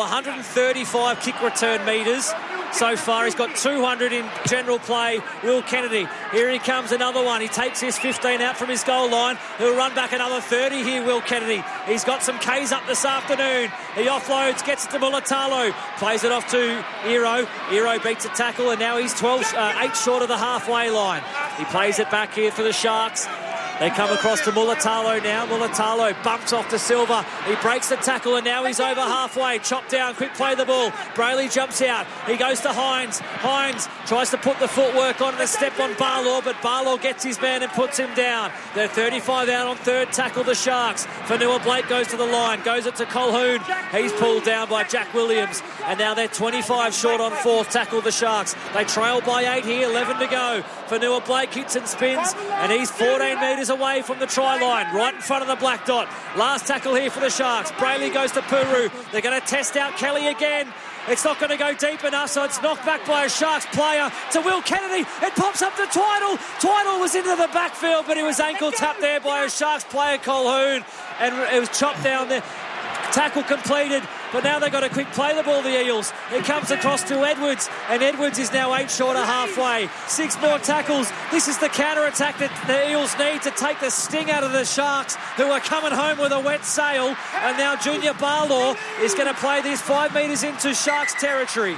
135 kick return metres so far. He's got 200 in general play, Will Kennedy. Here he comes, another one. He takes his 15 out from his goal line. He'll run back another 30 here, Will Kennedy. He's got some Ks up this afternoon. He offloads, gets it to Mulatalo, plays it off to Iro. Iro beats a tackle, and now he's 8 short of the halfway line. He plays it back here for the Sharks. They come across to Mulatalo now. Mulatalo bumps off to Silva. He breaks the tackle and now he's over halfway. Chopped down, quick play the ball. Brayley jumps out. He goes to Hines. Hines tries to put the footwork on and a step on Barlaw, but Barlaw gets his man and puts him down. They're 35 out on third tackle, the Sharks. Fanua Blake goes to the line. Goes it to Colhoun. He's pulled down by Jack Williams. And now they're 25 short on fourth tackle, the Sharks. They trail by 8 here, 11 to go. Fanua Blake hits and spins, and he's 14 metres away from the try line, right in front of the black dot. Last tackle here for the Sharks. Brayley goes to Puru. They're going to test out Kelly again. It's not going to go deep enough, so it's knocked back by a Sharks player to Will Kennedy. It pops up to Twiddle. Twiddle was into the backfield, but he was ankle tapped there by a Sharks player, Colhoun, and it was chopped down there. Tackle completed, but now they've got to quick play the ball, the Eels. It comes across to Edwards, and Edwards is now 8 short of halfway. 6 more tackles. This is the counter-attack that the Eels need to take the sting out of the Sharks, who are coming home with a wet sail. And now Junior Barlaw is going to play this 5 metres into Sharks territory.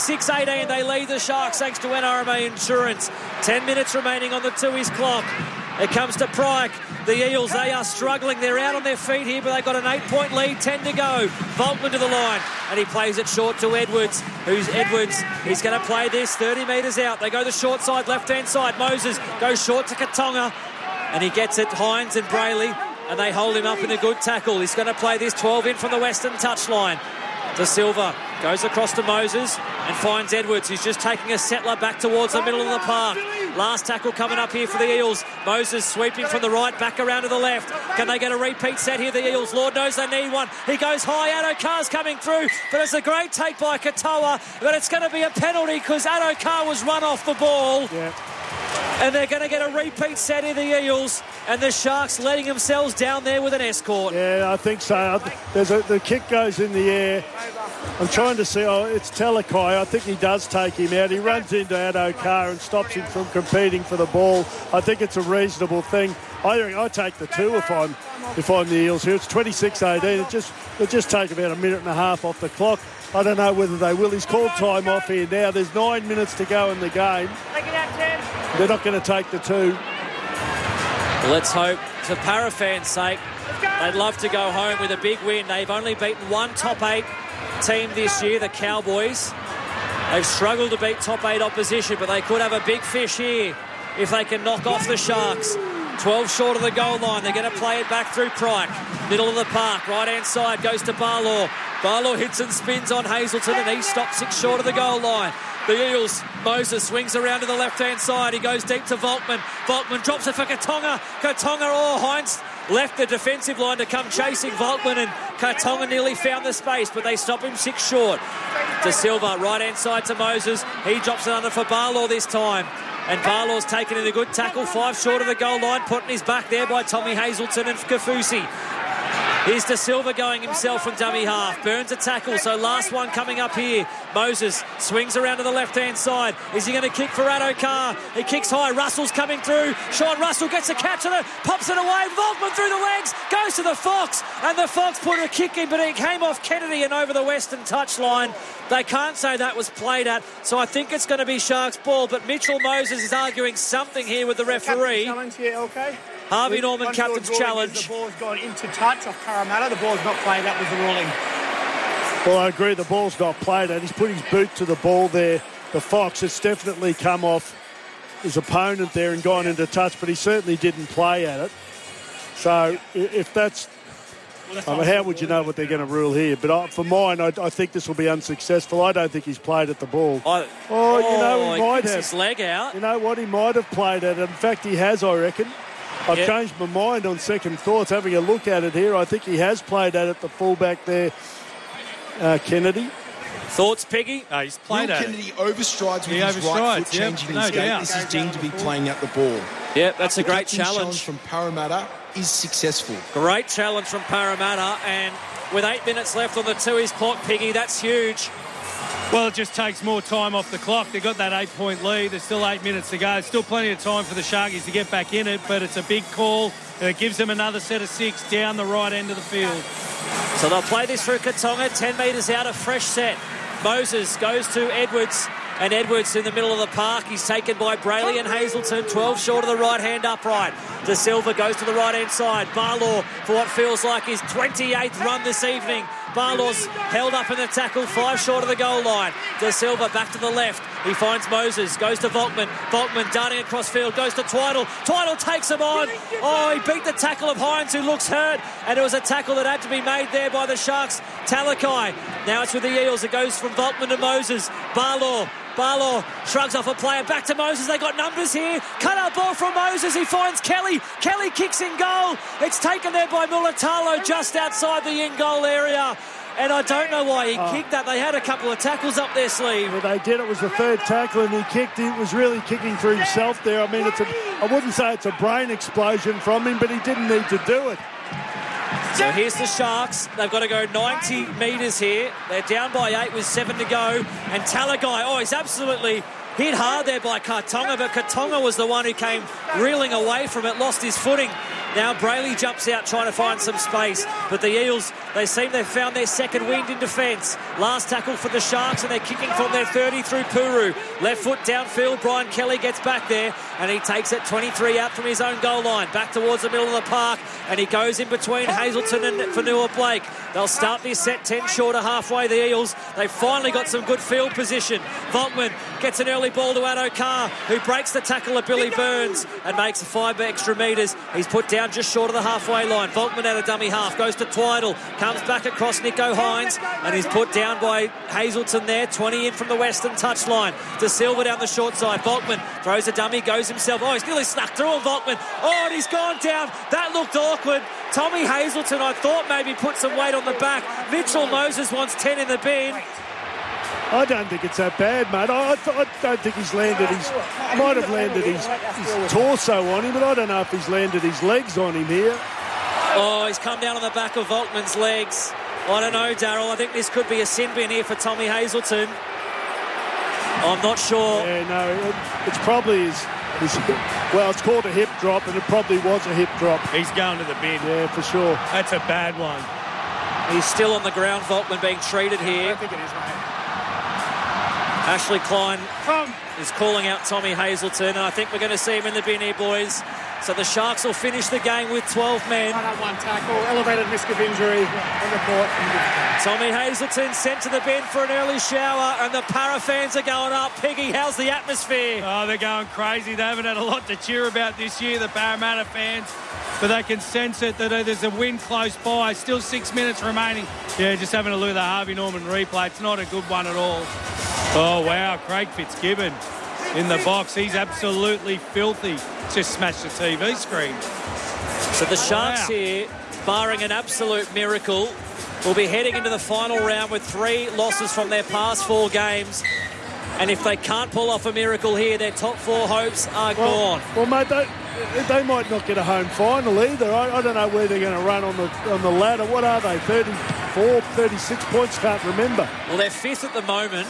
26-18, they lead the Sharks thanks to NRMA Insurance. 10 minutes remaining on the Tooheys clock. It comes to Pryke. The Eels, they are struggling. They're out on their feet here, but they've got an 8-point lead, 10 to go. Volkman to the line, and he plays it short to Edwards. He's going to play this 30 metres out. They go the short side, left-hand side. Moses goes short to Katonga, and he gets it, Hines and Brayley, and they hold him up in a good tackle. He's going to play this 12 in from the western touchline. De Silva goes across to Moses and finds Edwards, who's just taking a settler back towards the middle of the park. Last tackle coming up here for the Eels. Moses sweeping from the right, back around to the left. Can they get a repeat set here, the Eels? Lord knows they need one. He goes high. Addo-Carr's coming through, but it's a great take by Katoa. But it's going to be a penalty because Addo-Carr was run off the ball. Yeah. And they're going to get a repeat set in the Eels, and the Sharks letting themselves down there with an escort. Yeah, I think so. The kick goes in the air. I'm trying to see. It's Talakai. I think he does take him out. He runs into Addo-Carr and stops him from competing for the ball. I think it's a reasonable thing. I take the 2 if I'm the Eels here. It's 26-18. It'll just take about a minute and a half off the clock. I don't know whether they will. He's called time off here now. There's 9 minutes to go in the game. They're not going to take the 2. Let's hope, for Para fans' sake, they'd love to go home with a big win. They've only beaten one top 8 team this year, the Cowboys. They've struggled to beat top 8 opposition, but they could have a big fish here if they can knock off the Sharks. 12 short of the goal line. They're going to play it back through Pryke. Middle of the park, right-hand side, goes to Barlaw. Barlaw hits and spins on Hazelton, and he stops 6 short of the goal line. The Eels, Moses swings around to the left-hand side. He goes deep to Volkman. Volkman drops it for Katonga. Hines left the defensive line to come chasing Volkman, and Katonga nearly found the space, but they stop him 6 short. De Silva, right-hand side to Moses. He drops it under for Barlaw this time. And Barlaw's taken in a good tackle, 5 short of the goal line, put in his back there by Tommy Hazelton and Kafusi. Here's De Silva going himself from dummy half. Burns a tackle, so last one coming up here. Moses swings around to the left-hand side. Is he going to kick for Addo-Carr? He kicks high. Russell's coming through. Sean Russell gets a catch on it, pops it away. Volkman through the legs, goes to the Fox, and the Fox put a kick in, but it came off Kennedy and over the western touchline. They can't say that was played at, so I think it's going to be Sharks ball, but Mitchell Moses is arguing something here with the referee. Challenge here, okay? Harvey Norman, captain's challenge. The ball's gone into touch off Parramatta. The ball's not played. That was the ruling. Well, I agree. The ball's not played at. He's put his boot to the ball there. The Fox has definitely come off his opponent there and gone into touch, but he certainly didn't play at it. So if that's... how would you know what they're going to rule here? But for mine, I think this will be unsuccessful. I don't think he's played at the ball. He might have. His leg out. You know what? He might have played at it. In fact, he has, I reckon. I've changed my mind on second thoughts, having a look at it here. I think he has played at it, the fullback there, Kennedy. Thoughts, Piggy? No, he's played at Kennedy overstrides with his overstrides, right foot, changing his gait. doubt. This is deemed to be playing at the ball. Yep, that's a great captain's challenge. from Parramatta is successful. Great challenge from Parramatta, and with 8 minutes left on the 2-ies clock, Piggy, that's huge. Well, it just takes more time off the clock. They've got that 8-point lead. There's still 8 minutes to go. There's still plenty of time for the Sharkies to get back in it, but it's a big call, and it gives them another set of 6 down the right end of the field. So they'll play this through Katonga, 10 metres out, a fresh set. Moses goes to Edwards, and Edwards in the middle of the park. He's taken by Brayley and Hazelton, 12 short of the right-hand upright. De Silva goes to the right-hand side. Barlaw for what feels like his 28th run this evening. Barlaw's held up in the tackle, 5 short of the goal line. De Silva back to the left. He finds Moses, goes to Volkman. Volkman darting across field, goes to Twiddle. Twiddle takes him on. Oh, he beat the tackle of Hines, who looks hurt. And it was a tackle that had to be made there by the Sharks. Talakai. Now it's with the Eels. It goes from Volkman to Moses. Barlaw shrugs off a player. Back to Moses. They got numbers here. Cut out ball from Moses. He finds Kelly. Kelly kicks in goal. It's taken there by Mulatalo just outside the in-goal area. And I don't know why he kicked that. They had a couple of tackles up their sleeve. Well, they did. It was the third tackle, and he kicked. He was really kicking for himself there. I mean, I wouldn't say it's a brain explosion from him, but he didn't need to do it. So here's the Sharks. They've got to go 90 metres here. They're down by 8 with 7 to go. And Talagai, he's absolutely hit hard there by Katonga, but Katonga was the one who came reeling away from it, lost his footing. Now Brayley jumps out trying to find some space, but the Eels, they seem they've found their second wind in defence. Last tackle for the Sharks, and they're kicking from their 30 through Puru. Left foot downfield, Brian Kelly gets back there, and he takes it 23 out from his own goal line, back towards the middle of the park, and he goes in between Hazelton and Fanua Blake. They'll start this set 10 short of halfway, the Eels. They've finally got some good field position. Volkman gets an early ball to Addo Carr, who breaks the tackle of Billy Burns and makes 5 extra metres. He's put down just short of the halfway line. Volkman out of dummy half, goes to Twidle, comes back across Nico Hines, and he's put down by Hazelton there, 20 in from the western touchline. De Silva down the short side. Volkman throws a dummy, goes himself. Oh, he's nearly snuck through on Volkman. Oh, and he's gone down. That looked awkward. Tommy Hazelton, I thought maybe put some weight on the back. Mitchell Moses wants 10 in the bin. I don't think it's that bad, mate. I don't think he's landed his... Might have landed his torso on him, but I don't know if he's landed his legs on him here. Oh, he's come down on the back of Volkman's legs. I don't know, Darryl. I think this could be a sin bin here for Tommy Hazelton. I'm not sure. Yeah, no, it's probably his... Well, it's called a hip drop, and it probably was a hip drop. He's going to the bin. Yeah, for sure. That's a bad one. He's still on the ground, Volkman being treated here. I think it is, mate. Ashley Klein is calling out Tommy Hazelton, and I think we're going to see him in the bin here, boys. So the Sharks will finish the game with 12 men. One tackle, elevated risk of injury on report. Tommy Hazelton sent to the bin for an early shower, and the Para fans are going up. Piggy, how's the atmosphere? Oh, they're going crazy. They haven't had a lot to cheer about this year, the Parramatta fans, but they can sense it that there's a win close by. Still 6 minutes remaining. Yeah, just having a look at the Harvey Norman replay. It's not a good one at all. Oh, wow, Craig Fitzgibbon in the box. He's absolutely filthy. Just smashed the TV screen. So the Sharks here, barring an absolute miracle, will be heading into the final round with 3 losses from their past 4 games. And if they can't pull off a miracle here, their top 4 hopes are gone. Well, mate, they might not get a home final either. I don't know where they're going to run on the ladder. What are they, 34, 36 points? Can't remember. Well, they're 5th at the moment.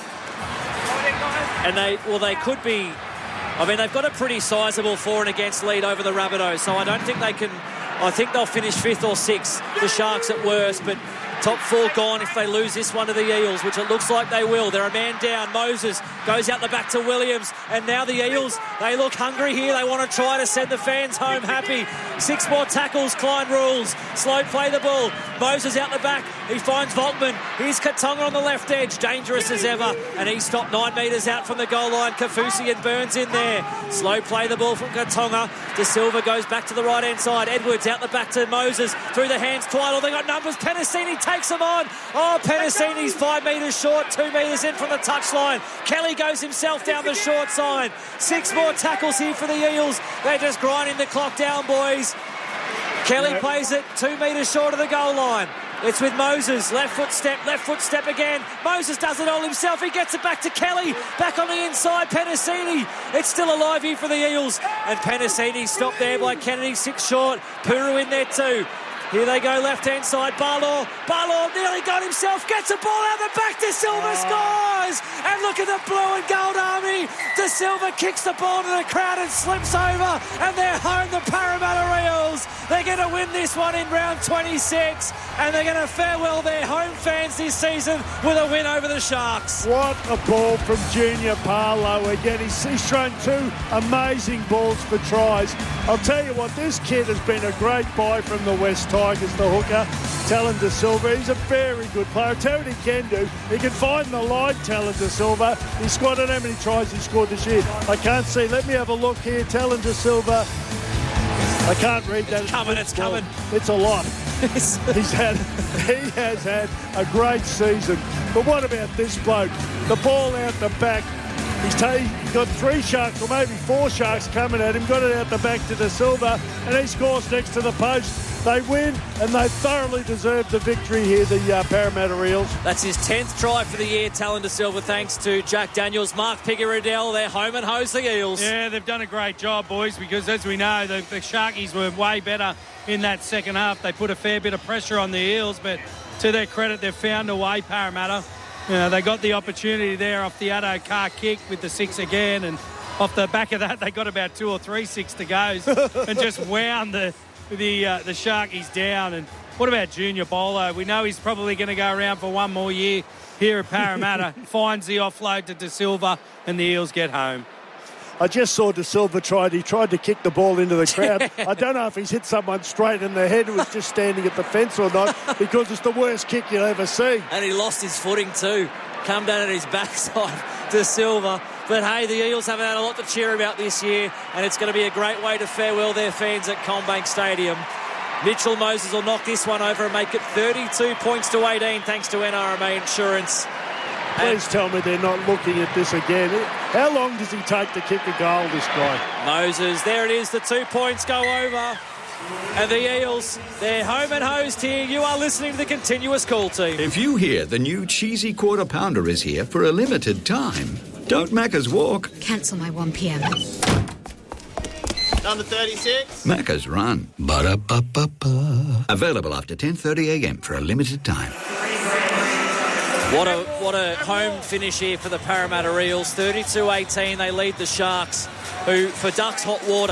And they could be... I mean, they've got a pretty sizable for and against lead over the Rabbitohs, so I don't think they can... I think they'll finish 5th or 6th, the Sharks at worst, but top 4 gone if they lose this one to the Eels, which it looks like they will. They're a man down. Moses goes out the back to Williams, and now the Eels, they look hungry here. They want to try to send the fans home happy. 6 more tackles, Klein rules. Slow play the ball. Moses out the back. He finds Volkman. Here's Katonga on the left edge. Dangerous as ever. And he stopped 9 metres out from the goal line. Kafusi and Burns in there. Slow play the ball from Katonga. De Silva goes back to the right-hand side. Edwards out the back to Moses. Through the hands, Twidle. They got numbers. Penasini takes them on. Oh, Penasini's 5 metres short. 2 metres in from the touchline. Kelly goes himself down the short side. 6 more tackles here for the Eels. They're just grinding the clock down, boys. Kelly plays it 2 metres short of the goal line. It's with Moses. Left foot step again. Moses does it all himself. He gets it back to Kelly. Back on the inside, Penasini. It's still alive here for the Eels. And Penasini stopped there by Kennedy, 6 short. Puru in there too. Here they go, left-hand side, Barlaw nearly got himself, gets the ball out the back, De Silva scores! And look at the blue and gold army! De Silva kicks the ball to the crowd and slips over, and they're home, the Parramatta Eels. They're going to win this one in round 26, and they're going to farewell their home fans this season with a win over the Sharks. What a ball from Junior Barlow again. He's thrown 2 amazing balls for tries. I'll tell you what, this kid has been a great buy from the West Tigers, the hooker, Talon De Silva. He's a very good player. I'll tell you what he can do. He can find the line, Talon De Silva. He scored, I don't know how many tries he scored this year. I can't see. Let me have a look here. Talon De Silva. I can't read that. It's coming. It's a lot. He has had a great season. But what about this bloke? The ball out the back. He's got 3 Sharks, or maybe 4 Sharks coming at him. Got it out the back to De Silva, and he scores next to the post. They win, and they thoroughly deserve the victory here, the Parramatta Eels. That's his 10th try for the year, Talon De Silva, thanks to Jack Daniels, Mark Piggy-Riddell. They're home and hose the Eels. Yeah, they've done a great job, boys, because as we know, the Sharkies were way better in that second half. They put a fair bit of pressure on the Eels, but to their credit, they've found a way, Parramatta. You know, they got the opportunity there off the Addo Carr kick with the 6 again, and off the back of that, they got about 2 or 3 6 to goes and just wound the the Sharkies down. And what about Junior Bolo? We know he's probably going to go around for one more year here at Parramatta. Finds the offload to De Silva, and the Eels get home. I just saw De Silva he tried to kick the ball into the crowd. I don't know if he's hit someone straight in the head who was just standing at the fence or not, because it's the worst kick you'll ever see. And he lost his footing too. Come down at his backside, De Silva. But hey, the Eels haven't had a lot to cheer about this year, and it's going to be a great way to farewell their fans at CommBank Stadium. Mitchell Moses will knock this one over and make it 32 points to 18 thanks to NRMA Insurance. Please tell me they're not looking at this again. How long does he take to kick a goal, this guy? Moses, there it is. The 2 points go over. And the Eels, they're home and hosed here. You are listening to the Continuous Call Team. If you hear the new cheesy quarter pounder is here for a limited time, don't Macca's walk. Cancel my 1 p.m. Number 36. Macca's run. Ba-da-ba-ba-ba. Available after 10:30 a.m. for a limited time. What a home finish here for the Parramatta Eels. 32-18, they lead the Sharks, who, for Ducks Hot Water...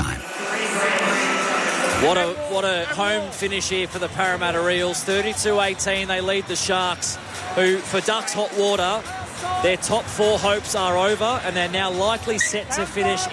What a home finish here for the Parramatta Eels. 32-18, they lead the Sharks, who, for Ducks Hot Water, their top 4 hopes are over, and they're now likely set to finish